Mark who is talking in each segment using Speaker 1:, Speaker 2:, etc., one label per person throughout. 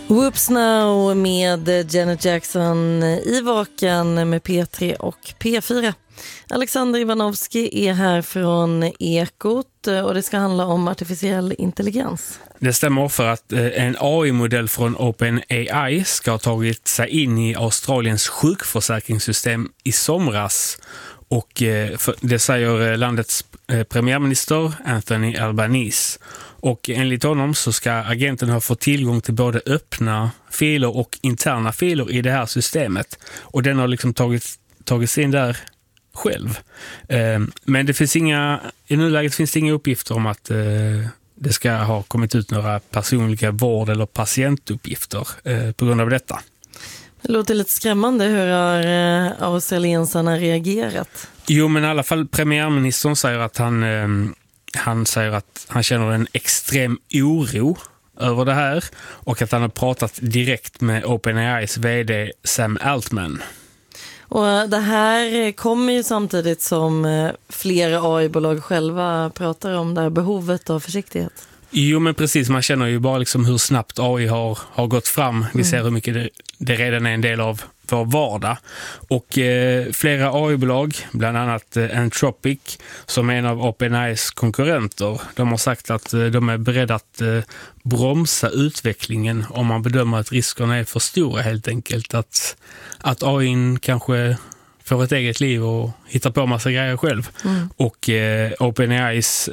Speaker 1: Whoops Now med Janet Jackson i Vaken med P3 och P4. Alexander Ivanovski är här från Ekot och det ska handla om artificiell intelligens.
Speaker 2: Det stämmer för att en AI-modell från OpenAI ska ha tagit sig in i Australiens sjukförsäkringssystem i somras. Och det säger landets premiärminister Anthony Albanese. Och enligt honom så ska agenten ha fått tillgång till både öppna filer och interna filer i det här systemet. Och den har liksom tagits in där själv. Men det finns i nuläget finns det inga uppgifter om att det ska ha kommit ut några personliga vård- eller patientuppgifter på grund av detta.
Speaker 1: Det låter lite skrämmande. Hur har australiensarna reagerat?
Speaker 2: Jo, men i alla fall premiärministern säger att han säger att han känner en extrem oro över det här och att han har pratat direkt med OpenAIs vd Sam Altman.
Speaker 1: Och det här kommer ju samtidigt som flera AI-bolag själva pratar om det här behovet av försiktighet.
Speaker 2: Jo, men precis. Man känner ju bara liksom hur snabbt AI har gått fram. Vi ser hur mycket det redan är en del av vår vardag. Och flera AI-bolag, bland annat Anthropic, som är en av OpenAIs konkurrenter, de har sagt att de är beredda att bromsa utvecklingen om man bedömer att riskerna är för stora, helt enkelt. Att AI kanske får ett eget liv och hittar på massa grejer själv. Och OpenAIs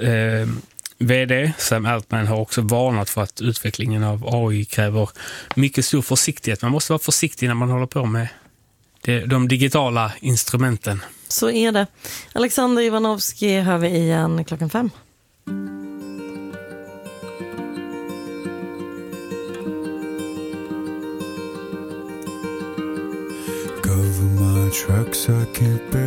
Speaker 2: vd Sam Altman har också varnat för att utvecklingen av AI kräver mycket stor försiktighet. Man måste vara försiktig när man håller på med de digitala instrumenten.
Speaker 1: Så är det. Alexander Ivanovski hör vi igen 5:00.
Speaker 3: Cover my tracks, I can't bear